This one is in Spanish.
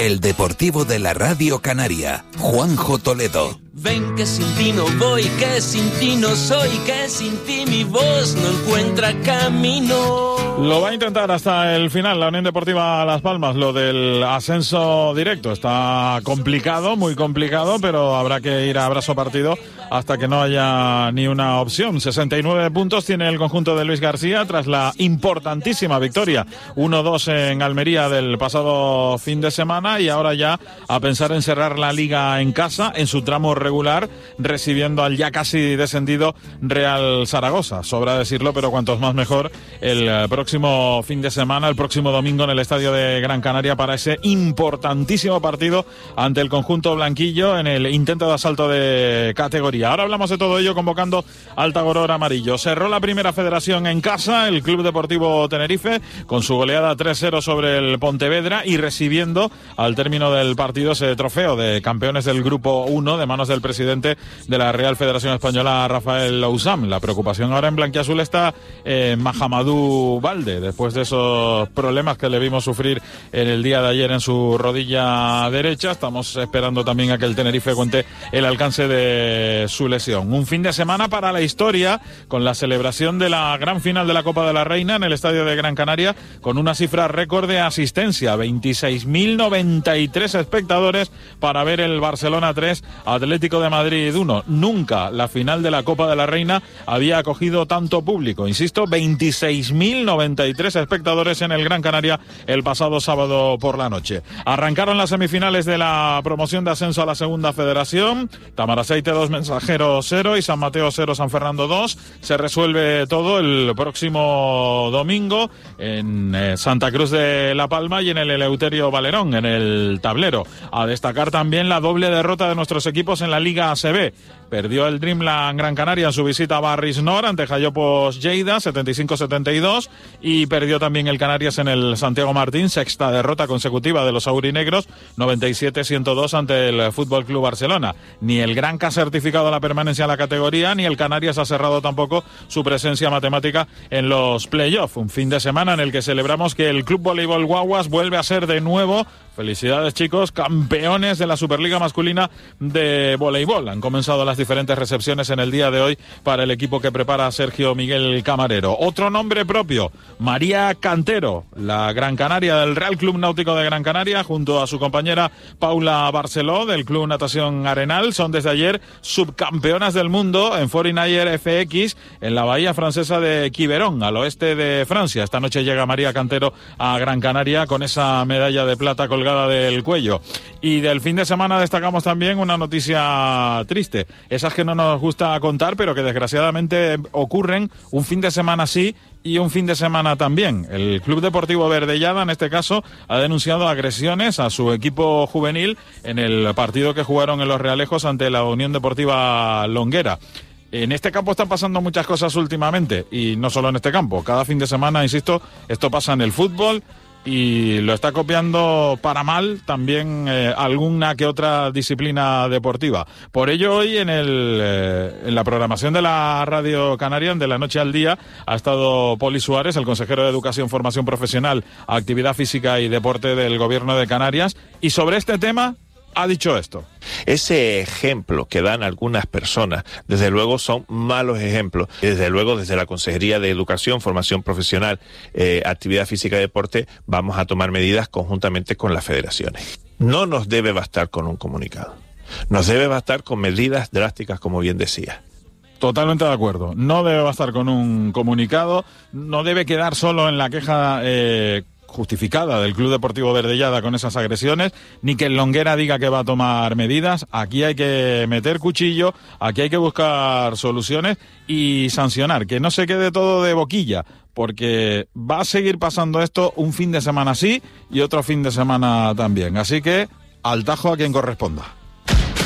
el deportivo de la Radio Canaria, Juanjo Toledo. Ven que sin ti no voy, que sin ti no soy, que sin ti mi voz no encuentra camino. Lo va a intentar hasta el final la Unión Deportiva Las Palmas. Lo del ascenso directo está complicado, muy complicado, pero habrá que ir a brazo partido hasta que no haya ni una opción. 69 puntos tiene el conjunto de Luis García tras la importantísima victoria 1-2 en Almería del pasado fin de semana, y ahora ya a pensar en cerrar la liga en casa, en su tramo regular, recibiendo al ya casi descendido Real Zaragoza. Sobra decirlo, pero cuantos más mejor, el próximo fin de semana, el próximo domingo en el estadio de Gran Canaria, para ese importantísimo partido ante el conjunto blanquillo en el intento de asalto de categoría. Ahora hablamos de todo ello convocando al Tagoror amarillo. Cerró la primera federación en casa el Club Deportivo Tenerife con su goleada 3-0 sobre el Pontevedra, y recibiendo al término del partido ese trofeo de campeones del Grupo 1 de manos del presidente de la Real Federación Española, Rafael Lousam. La preocupación ahora en blanquiazul está Mahamadou Balde, después de esos problemas que le vimos sufrir en el día de ayer en su rodilla derecha. Estamos esperando también a que el Tenerife cuente el alcance de su lesión. Un fin de semana para la historia, con la celebración de la gran final de la Copa de la Reina en el estadio de Gran Canaria, con una cifra récord de asistencia, 26.093 espectadores para ver el Barcelona 3, Atlético de Madrid 1. Nunca la final de la Copa de la Reina había acogido tanto público. Insisto, 26.093 espectadores en el Gran Canaria el pasado sábado por la noche. Arrancaron las semifinales de la promoción de ascenso a la segunda federación. Tamaraceite 2, Mensajero 0 y San Mateo 0, San Fernando 2. Se resuelve todo el próximo domingo en Santa Cruz de La Palma y en el Eleuterio Valerón, en el tablero. A destacar también la doble derrota de nuestros equipos en la Liga ACB. Perdió el Dreamland Gran Canaria en su visita a Barris Nord ante Jayopos Lleida, 75-72, y perdió también el Canarias en el Santiago Martín, sexta derrota consecutiva de los aurinegros, 97-102 ante el Fútbol Club Barcelona. Ni el Granca ha certificado la permanencia en la categoría, ni el Canarias ha cerrado tampoco su presencia matemática en los playoffs. Un fin de semana en el que celebramos que el Club Voleibol Guaguas vuelve a ser de nuevo, felicidades chicos, campeones de la Superliga masculina de voleibol. Han comenzado las diferentes recepciones en el día de hoy para el equipo que prepara Sergio Miguel Camarero. Otro nombre propio, María Cantero, la Gran Canaria del Real Club Náutico de Gran Canaria, junto a su compañera Paula Barceló del Club Natación Arenal, son desde ayer subcampeonas del mundo en 49er FX en la bahía francesa de Quiberon, al oeste de Francia. Esta noche llega María Cantero a Gran Canaria con esa medalla de plata colgada del cuello. Y del fin de semana destacamos también una noticia triste, esas que no nos gusta contar, pero que desgraciadamente ocurren un fin de semana sí y un fin de semana también. El Club Deportivo Verdellada, en este caso, ha denunciado agresiones a su equipo juvenil en el partido que jugaron en Los Realejos ante la Unión Deportiva Longuera. En este campo están pasando muchas cosas últimamente, y no solo en este campo. Cada fin de semana, insisto, esto pasa en el fútbol, y lo está copiando para mal también alguna que otra disciplina deportiva. Por ello hoy en la programación de la Radio Canaria, de la noche al día, ha estado Poli Suárez, el consejero de Educación, Formación Profesional, Actividad Física y Deporte del Gobierno de Canarias, y sobre este tema ha dicho esto. Ese ejemplo que dan algunas personas, desde luego son malos ejemplos. Desde luego, desde la Consejería de Educación, Formación Profesional, Actividad Física y Deporte, vamos a tomar medidas conjuntamente con las federaciones. No nos debe bastar con un comunicado. Nos debe bastar con medidas drásticas, como bien decía. Totalmente de acuerdo. No debe bastar con un comunicado, no debe quedar solo en la queja justificada del Club Deportivo Verdellada con esas agresiones, ni que el Longuera diga que va a tomar medidas. Aquí hay que meter cuchillo, aquí hay que buscar soluciones y sancionar, que no se quede todo de boquilla, porque va a seguir pasando esto un fin de semana sí y otro fin de semana también. Así que al tajo a quien corresponda.